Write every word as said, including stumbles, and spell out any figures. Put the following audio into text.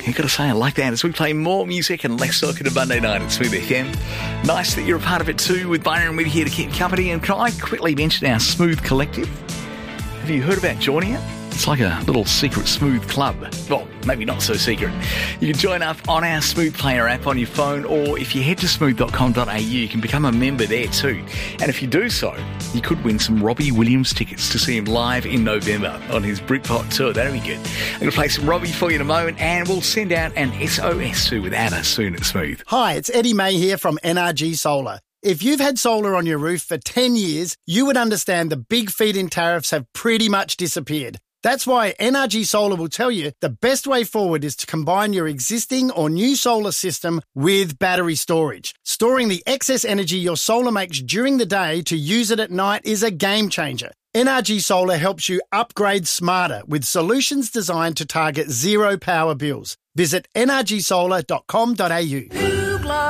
You've got to say I like that as we play more music and less talking to Monday night at Smooth F M. Nice that you're a part of it too, with Byron with you here to keep company. And can I quickly mention our Smooth Collective? Have you heard about joining it? It's like a little secret Smooth club. Well, maybe not so secret. You can join up on our Smooth Player app on your phone, or if you head to smooth dot com dot a u, you can become a member there too. And if you do so, you could win some Robbie Williams tickets to see him live in November on his Britpop tour. That'll be good. I'm going to play some Robbie for you in a moment, and we'll send out an S O S too with ABBA soon at Smooth. Hi, it's Eddie May here from N R G Solar. If you've had solar on your roof for ten years, you would understand the big feed-in tariffs have pretty much disappeared. That's why N R G Solar will tell you the best way forward is to combine your existing or new solar system with battery storage. Storing the excess energy your solar makes during the day to use it at night is a game changer. N R G Solar helps you upgrade smarter with solutions designed to target zero power bills. Visit n r g solar dot com dot a u.